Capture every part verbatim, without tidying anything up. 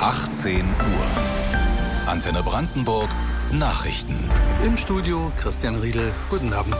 achtzehn Uhr. Antenne Brandenburg Nachrichten. Im Studio Christian Riedel. Guten Abend.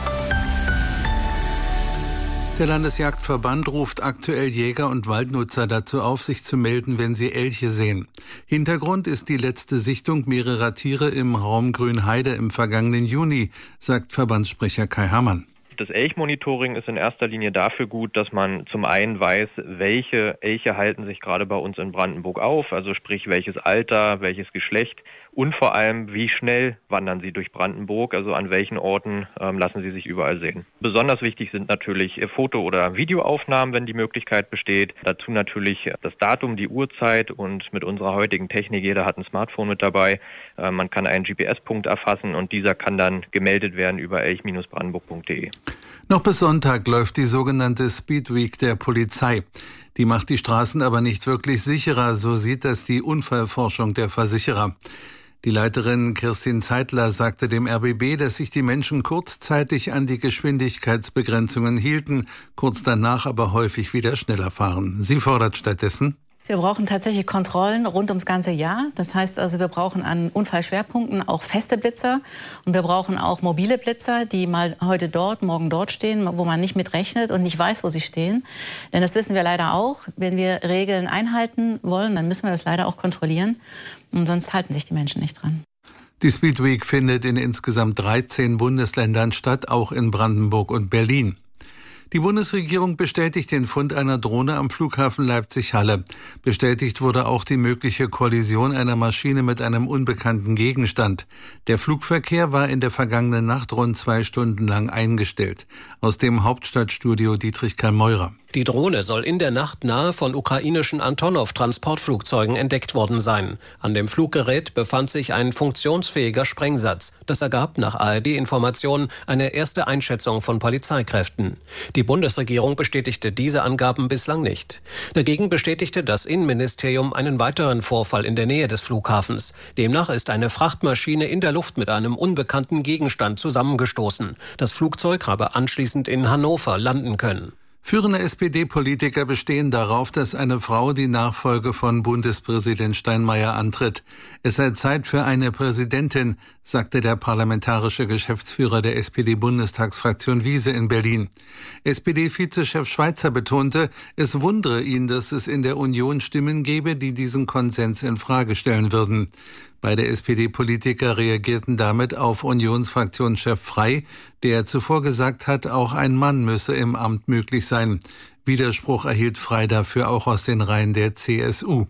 Der Landesjagdverband ruft aktuell Jäger und Waldnutzer dazu auf, sich zu melden, wenn sie Elche sehen. Hintergrund ist die letzte Sichtung mehrerer Tiere im Raum Grünheide im vergangenen Juni, sagt Verbandssprecher Kai Hamann. Das Elchmonitoring ist in erster Linie dafür gut, dass man zum einen weiß, welche Elche halten sich gerade bei uns in Brandenburg auf, also sprich welches Alter, welches Geschlecht und vor allem, wie schnell wandern sie durch Brandenburg, also an welchen Orten ähm, lassen sie sich überall sehen. Besonders wichtig sind natürlich Foto- oder Videoaufnahmen, wenn die Möglichkeit besteht. Dazu natürlich das Datum, die Uhrzeit und mit unserer heutigen Technik, jeder hat ein Smartphone mit dabei. Äh, man kann einen G P S-Punkt erfassen und dieser kann dann gemeldet werden über elch Bindestrich brandenburg punkt de. Noch bis Sonntag läuft die sogenannte Speed Week der Polizei. Die macht die Straßen aber nicht wirklich sicherer, so sieht das die Unfallforschung der Versicherer. Die Leiterin Kirstin Zeitler sagte dem R B B, dass sich die Menschen kurzzeitig an die Geschwindigkeitsbegrenzungen hielten, kurz danach aber häufig wieder schneller fahren. Sie fordert stattdessen: Wir brauchen tatsächlich Kontrollen rund ums ganze Jahr. Das heißt also, wir brauchen an Unfallschwerpunkten auch feste Blitzer und wir brauchen auch mobile Blitzer, die mal heute dort, morgen dort stehen, wo man nicht mit rechnet und nicht weiß, wo sie stehen. Denn das wissen wir leider auch. Wenn wir Regeln einhalten wollen, dann müssen wir das leider auch kontrollieren. Und sonst halten sich die Menschen nicht dran. Die Speed Week findet in insgesamt dreizehn Bundesländern statt, auch in Brandenburg und Berlin. Die Bundesregierung bestätigt den Fund einer Drohne am Flughafen Leipzig-Halle. Bestätigt wurde auch die mögliche Kollision einer Maschine mit einem unbekannten Gegenstand. Der Flugverkehr war in der vergangenen Nacht rund zwei Stunden lang eingestellt. Aus dem Hauptstadtstudio Dietrich Karl-Meurer. Die Drohne soll in der Nacht nahe von ukrainischen Antonov-Transportflugzeugen entdeckt worden sein. An dem Fluggerät befand sich ein funktionsfähiger Sprengsatz. Das ergab nach A R D-Informationen eine erste Einschätzung von Polizeikräften. Die Bundesregierung bestätigte diese Angaben bislang nicht. Dagegen bestätigte das Innenministerium einen weiteren Vorfall in der Nähe des Flughafens. Demnach ist eine Frachtmaschine in der Luft mit einem unbekannten Gegenstand zusammengestoßen. Das Flugzeug habe anschließend in Hannover landen können. Führende S P D-Politiker bestehen darauf, dass eine Frau die Nachfolge von Bundespräsident Steinmeier antritt. Es sei Zeit für eine Präsidentin, sagte der parlamentarische Geschäftsführer der S P D-Bundestagsfraktion Wiese in Berlin. S P D-Vizechef Schweizer betonte, es wundere ihn, dass es in der Union Stimmen gebe, die diesen Konsens in Frage stellen würden. Beide S P D-Politiker reagierten damit auf Unionsfraktionschef Frey, der zuvor gesagt hat, auch ein Mann müsse im Amt möglich sein. Widerspruch erhielt Frey dafür auch aus den Reihen der C S U.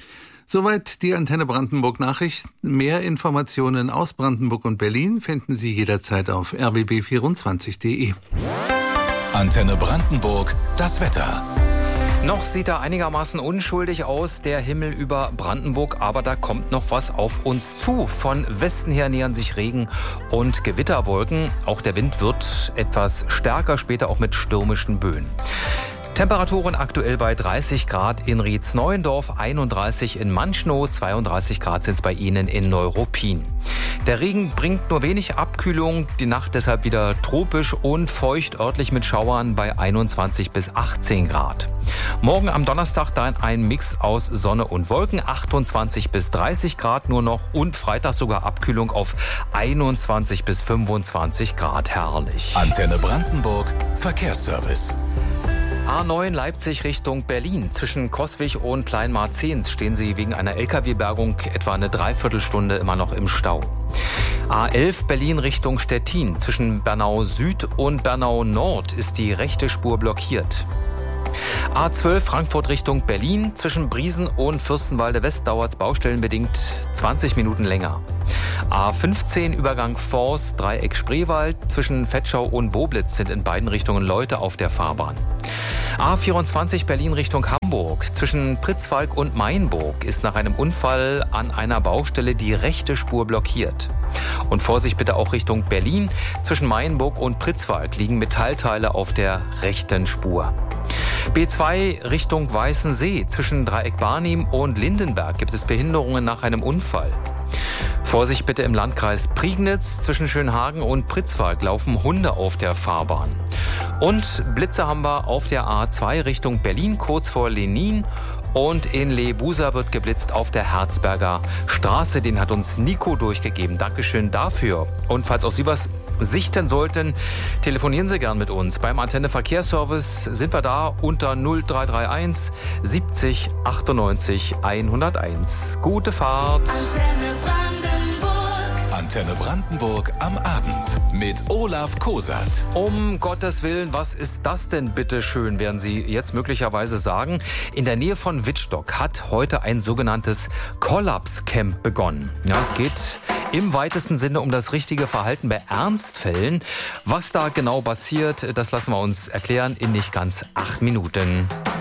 Soweit die Antenne Brandenburg Nachrichten. Mehr Informationen aus Brandenburg und Berlin finden Sie jederzeit auf r b b vierundzwanzig punkt de. Antenne Brandenburg, das Wetter. Noch sieht er einigermaßen unschuldig aus, der Himmel über Brandenburg, aber da kommt noch was auf uns zu. Von Westen her nähern sich Regen- und Gewitterwolken. Auch der Wind wird etwas stärker, später auch mit stürmischen Böen. Temperaturen aktuell bei dreißig Grad in Rietz-Neuendorf, einunddreißig in Manschnow, zweiunddreißig Grad sind es bei Ihnen in Neuruppin. Der Regen bringt nur wenig Abkühlung, die Nacht deshalb wieder tropisch und feucht, örtlich mit Schauern bei einundzwanzig bis achtzehn Grad. Morgen am Donnerstag dann ein Mix aus Sonne und Wolken, achtundzwanzig bis dreißig Grad nur noch und Freitag sogar Abkühlung auf einundzwanzig bis fünfundzwanzig Grad, herrlich. Antenne Brandenburg, Verkehrsservice. A neun Leipzig Richtung Berlin. Zwischen Coswig und Kleinmarzens stehen Sie wegen einer L K W-Bergung etwa eine Dreiviertelstunde immer noch im Stau. A elf Berlin Richtung Stettin. Zwischen Bernau Süd und Bernau Nord ist die rechte Spur blockiert. A zwölf Frankfurt Richtung Berlin. Zwischen Briesen und Fürstenwalde West dauert es baustellenbedingt zwanzig Minuten länger. A fünfzehn Übergang Forst, Dreieck Spreewald. Zwischen Vetschau und Boblitz sind in beiden Richtungen Leute auf der Fahrbahn. A vierundzwanzig Berlin Richtung Hamburg. Zwischen Pritzwalk und Mainburg ist nach einem Unfall an einer Baustelle die rechte Spur blockiert. Und Vorsicht bitte auch Richtung Berlin. Zwischen Mainburg und Pritzwalk liegen Metallteile auf der rechten Spur. B zwei Richtung Weißensee. Zwischen Dreieck Barnim und Lindenberg gibt es Behinderungen nach einem Unfall. Vorsicht bitte im Landkreis Prignitz. Zwischen Schönhagen und Pritzwalk laufen Hunde auf der Fahrbahn. Und Blitze haben wir auf der A zwei Richtung Berlin, kurz vor Lenin. Und in Lebusa wird geblitzt auf der Herzberger Straße. Den hat uns Nico durchgegeben. Dankeschön dafür. Und falls auch Sie was sichten sollten, telefonieren Sie gern mit uns. Beim Antenne Verkehrsservice sind wir da unter null drei drei eins siebzig achtundneunzig hunderteins. Gute Fahrt. Antenne Brandenburg. Antenne Brandenburg am Abend mit Olaf Kosat. Um Gottes Willen, was ist das denn bitte schön, werden Sie jetzt möglicherweise sagen. In der Nähe von Wittstock hat heute ein sogenanntes Kollapscamp begonnen. Ja, es geht im weitesten Sinne um das richtige Verhalten bei Ernstfällen. Was da genau passiert, das lassen wir uns erklären in nicht ganz acht Minuten.